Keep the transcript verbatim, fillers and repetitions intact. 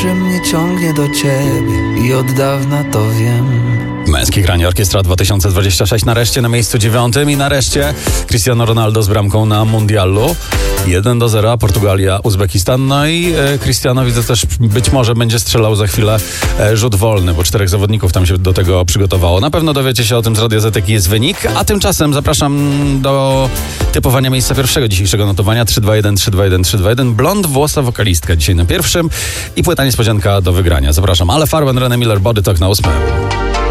że mnie ciągnie do ciebie i od dawna to wiem. Męski granie Orkiestra dwa tysiące dwadzieścia sześć nareszcie na miejscu dziewiątym i nareszcie Cristiano Ronaldo z bramką na mundialu. jeden do zera Portugalia, Uzbekistan. No i e, Cristiano widzę też być może będzie strzelał za chwilę e, rzut wolny, bo czterech zawodników tam się do tego przygotowało. Na pewno dowiecie się o tym z Radiozety, jaki jest wynik, a tymczasem zapraszam do typowania miejsca pierwszego dzisiejszego notowania. trzy dwa jeden, trzy dwa jeden, trzy dwa jeden. Blond włosa wokalistka dzisiaj na pierwszym i płyta niespodzianka do wygrania. Zapraszam. Ale Farben, René Miller, Body Talk na ósmym.